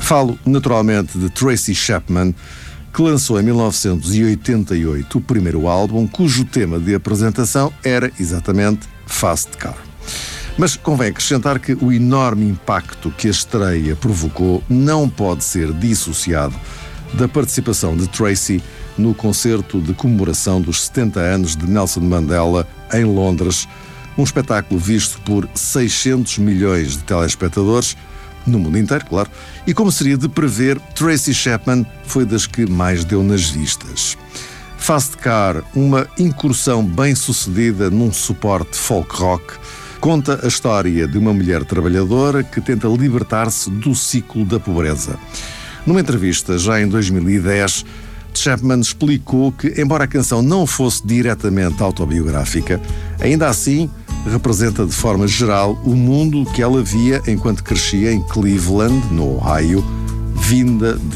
Falo, naturalmente, de Tracy Chapman, que lançou em 1988 o primeiro álbum, cujo tema de apresentação era exatamente Fast Car. Mas convém acrescentar que o enorme impacto que a estreia provocou não pode ser dissociado da participação de Tracy no concerto de comemoração dos 70 anos de Nelson Mandela em Londres, um espetáculo visto por 600 milhões de telespectadores, no mundo inteiro, claro, e como seria de prever, Tracy Chapman foi das que mais deu nas vistas. Fast Car, uma incursão bem-sucedida num suporte folk rock, conta a história de uma mulher trabalhadora que tenta libertar-se do ciclo da pobreza. Numa entrevista já em 2010, Chapman explicou que, embora a canção não fosse diretamente autobiográfica, ainda assim representa de forma geral o mundo que ela via enquanto crescia em Cleveland, no Ohio, vinda